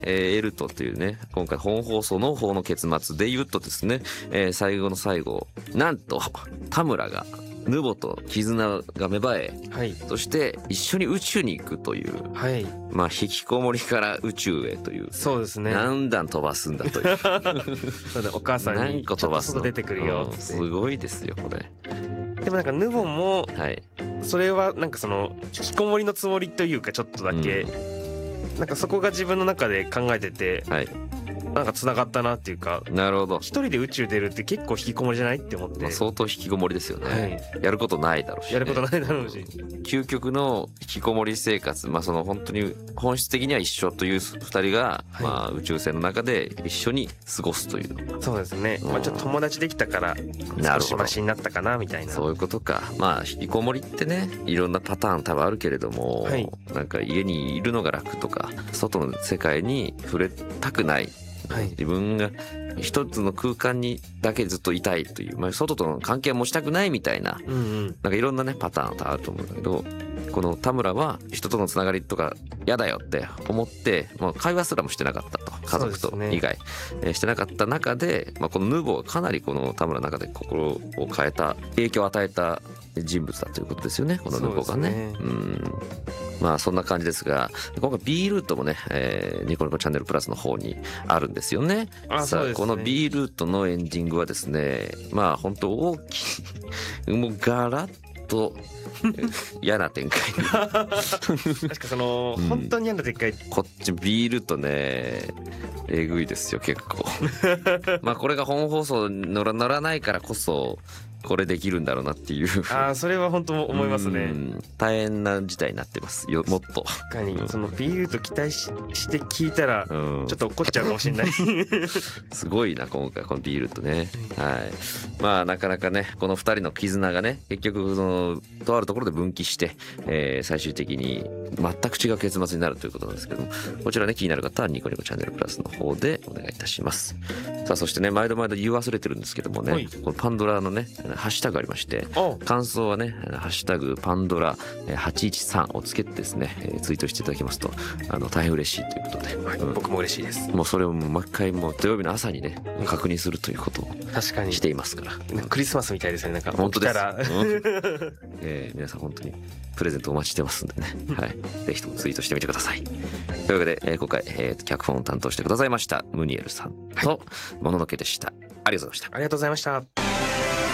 エルトというね、今回本放送の方の結末で言うとですね、最後の最後、なんと田村がヌボと絆が芽生え、 はい、 そして一緒に宇宙に行くという、 はい、 まあ引きこもりから宇宙へという、 そうですね。 何段飛ばすんだというそうだ、お母さんに何個飛ばすの、 ちょっと外出てくるよって、 すごいですよこれ。 でもなんかヌボもはい、 それはなんかその引きこもりのつもりというか、ちょっとだけ、なんかそこが自分の中で考えてて、 はい、 なんか繋がったなっていうか、 なるほど。 一人で宇宙出るって結構引きこもりじゃないって思って、 まあ、相当引きこもりですよね、やることないだろうし、ね、 やることないだろうし、 究極の引きこもり生活、まあその本当に本質的には一緒という2人が、 はい、 まあ宇宙船の中で一緒に過ごすという。 そうですね、まあ、ちょっと友達できたから少しマシになったかなみたいな。 そういうことか。まあ引きこもりってね、いろんなパターン多分あるけれども、 はい、 なんか家にいるのが楽とか、外の世界に触れたくない、はい、自分が一つの空間にだけずっといたいという、まあ、外との関係を持ちたくないみたいな、なんかいろんなねパターンあると思うんだけど、この田村は人とのつながりとか嫌だよって思って、まあ、会話すらもしてなかったと、家族と以外、してなかった中で、まあ、このヌボはかなりこの田村の中で心を変えた、影響を与えた人物だということですよね、このヌボがね。まあそんな感じですが、今回 B ルートもね、ニコニコチャンネルプラスの方にあるんですよね。さあこの B ルートのエンディングはですね、まあ本当大きい、もうガラッと嫌な展開確かその、本当に嫌な展開、 こっち B ルートね、えぐいですよ結構まあこれが本放送乗らないからこそこれできるんだろうなっていうそれは本当思いますね。 大変な事態になってますよ、もっと。 確かにその B ルート期待して聞いたらちょっと怒っちゃうかもしれないすごいな今回この B ルートね。はい、まあなかなかねこの2人の絆がね結局そのとあるところで分岐して、最終的に全く違う結末になるということなんですけども、こちらね気になる方はニコニコチャンネルプラスの方でお願いいたします。さあそしてね毎度言い忘れてるんですけどもね、このパンドラのねハッシュタグありまして、感想はねハッシュタグパンドラ813をつけてですねツイートしていただきますと大変嬉しいということで、 僕も嬉しいです。 もうそれを毎回もう土曜日の朝にね確認するということをしていますから、 クリスマスみたいですね。なんか本当です。皆さん本当にプレゼントお待ちしてますんでね、はい、ぜひともツイートしてみてください。というわけで、今回、脚本を担当してくださいましたムニエルさんともののけでした。ありがとうございました。 ありがとうございました。